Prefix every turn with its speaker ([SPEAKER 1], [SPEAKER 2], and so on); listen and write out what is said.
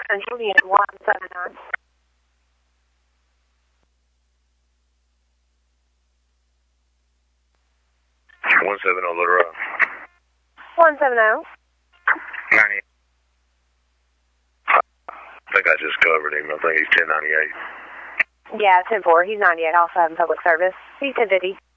[SPEAKER 1] Central Unit 179.
[SPEAKER 2] 170 Little Rock.
[SPEAKER 1] 170.
[SPEAKER 2] 98. I think I just covered him. I think he's 1098.
[SPEAKER 1] Yeah, 10-4. He's 98. Also having public service. He's 1050.